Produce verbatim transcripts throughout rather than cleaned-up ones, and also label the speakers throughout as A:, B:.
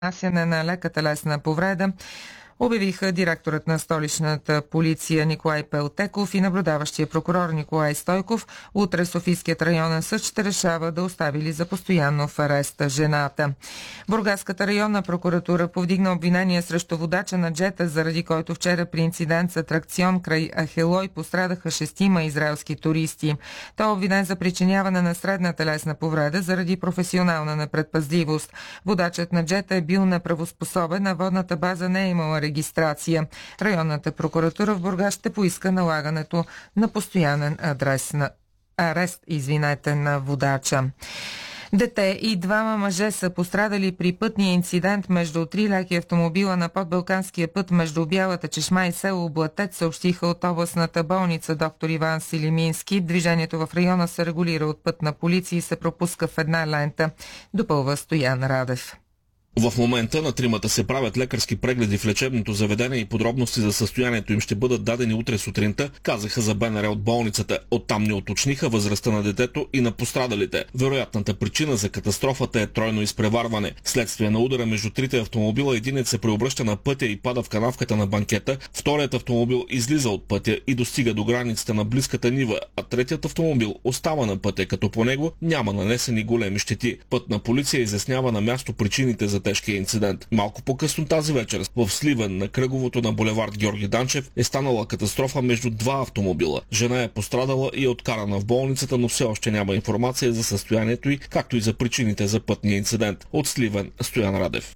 A: нанасяне на лека телесна повреда, обявиха директорът на столичната полиция Николай Пелтеков и наблюдаващия прокурор Николай Стойков. Утре Софийският районен съд ще решава да остави ли за постоянно в ареста жената. Бургаската районна прокуратура повдигна обвинение срещу водача на джета, заради който вчера при инцидент с атракцион край Ахелой пострадаха шестима израелски туристи. Той е обвинен за причиняване на средна телесна повреда заради професионална непредпазливост. Водачът на джета е бил неправоспособен, а водната база не е имала регистрация. Районната прокуратура в Бургас ще поиска налагането на постоянен адрес на арест, извинете, на водача. Дете и двама мъже са пострадали при пътния инцидент между три леки автомобила на подбалканския път между Бялата чешма и село Блатец, съобщиха от областната болница доктор Иван Силимински. Движението в района се регулира от пътна полиция и се пропуска в една лента. Допълва Стоян Радев.
B: В момента на тримата се правят лекарски прегледи в лечебното заведение и подробности за състоянието им ще бъдат дадени утре сутринта, казаха за БНР от болницата. Оттам не уточниха възрастта на детето и на пострадалите. Вероятната причина за катастрофата е тройно изпреварване. Следствие на удара между трите автомобила, единец се преобръща на пътя и пада в канавката на банкета, вторият автомобил излиза от пътя и достига до границата на близката нива, а третият автомобил остава на пътя, като по него няма нанесени големи щети. Пътна полиция изяснява на място причините за тежкия инцидент. Малко по-късно тази вечер в Сливен на кръговото на булевард Георги Данчев е станала катастрофа между два автомобила. Жена е пострадала и е откарана в болницата, но все още няма информация за състоянието й, както и за причините за пътния инцидент. От Сливен, Стоян Радев.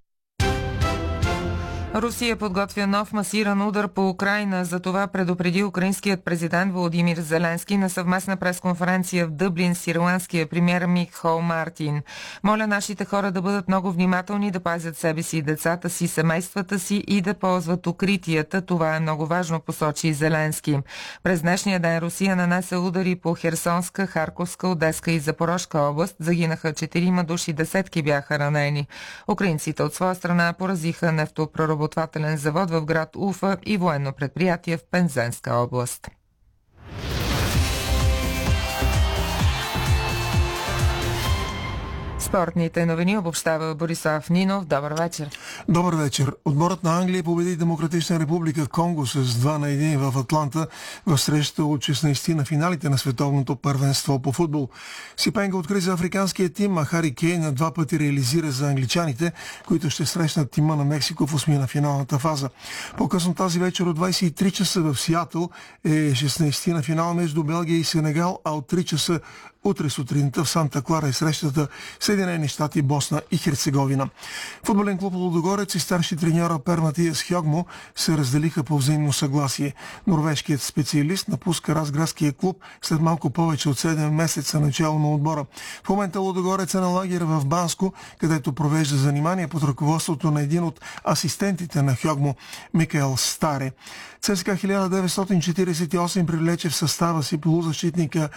A: Русия подготвя нов масиран удар по Украйна. За това предупреди украинският президент Володимир Зеленски на съвместна пресконференция в Дъблин с ирландския премиер Микхол Мартин. Моля нашите хора да бъдат много внимателни, да пазят себе си, децата си, семействата си и да ползват укритията. Това е много важно, посочи Зеленски. През днешния ден Русия нанесе удари по Херсонска, Харковска, Одеска и Запорожка област. Загинаха четирима души, десетки бяха ранени. Украинците от своя страна поразиха нефтопроработвателен завод в град Уфа и военно предприятие в Пензенска област. Спортните новини обобщава Борислав Нинов. Добър вечер.
C: Добър вечер. Отборът на Англия победи Демократична република Конго с два на едно в Атланта в срещата от шестнайсети на финалите на световното първенство по футбол. Сипенга откри за африканския тим, а Хари Кейн на два пъти реализира за англичаните, които ще срещнат тима на Мексико в осми на финалната фаза. По-късно тази вечер от двайсет и три часа в Сиатъл е шестнайсети на финал между Белгия и Сенегал, а от три часа утре сутринта в Санта Клара е срещата Съединени щати, Босна и Херцеговина. Футболен клуб Лудогорец и старши треньора Пер Матиас Хьогмо се разделиха по взаимно съгласие. Норвежкият специалист напуска разградския клуб след малко повече от седем месеца начало на отбора. В момента Лудогорец е на лагер в Банско, където провежда занимания под ръководството на един от асистентите на Хьогмо, Микаел Старе. ЦСКА хиляда деветстотин четирийсет и осем привлече в състава си полузащитника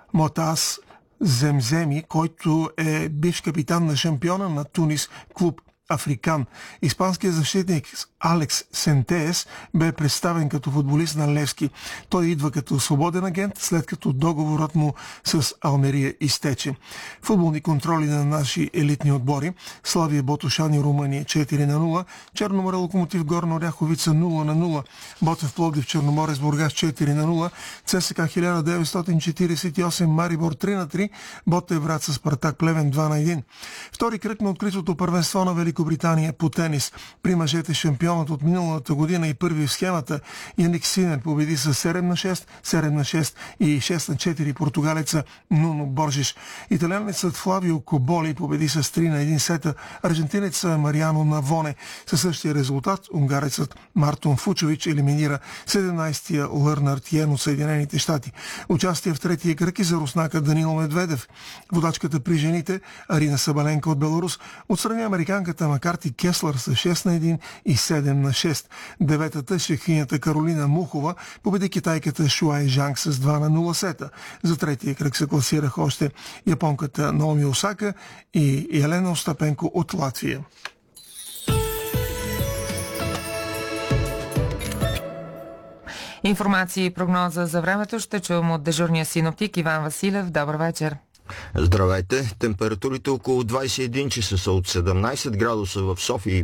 C: Мотас Земземи, който е бивш капитан на шампиона на Тунис клуб Африкан. Испанският защитник Алекс Сентеес бе представен като футболист на Левски. Той идва като свободен агент, след като договорът му с Алмерия изтече. Футболни контроли на наши елитни отбори: Славия Ботошани Румъния четири на нула, Черноморе Локомотив Горна Оряховица нула на нула, Ботев Пловдив Черноморец Бургас четири на нула, ЦСКА хиляда деветстотин четирийсет и осем Марибор три на три, Ботев Враца Спартак Плевен два на едно. Втори кръг на откритото първенство на Великобритания по тенис. При мъжете шампионът от миналата година и първи в схемата Яник Синер победи с седем на шест, седем на шест и шест на четири португалеца Нуно Боржиш. Италианецът Флавио Коболи победи с три на едно сета аржентинеца Мариано Навоне. Със същия резултат унгарецът Мартон Фучович елиминира седемнайсетия Лърнард Йен от Съединените щати. Участие в третия кръг и за руснака Данило Медведев. Водачката при жените Арина Сабаленко от Беларус отстрани американката Макарти Кеслър с шест на едно и седем на шест. Деветата шехинята Каролина Мухова победи китайката Шуай Жанг с два на нула сета. За третия кръг се класираха още японката Наоми Осака и Елена Остапенко от Латвия.
A: Информация и прогноза за времето ще чуем от дежурния синоптик Иван Василев. Добър вечер.
D: Здравейте! Температурите около двайсет и един часа са от седемнайсет градуса в София и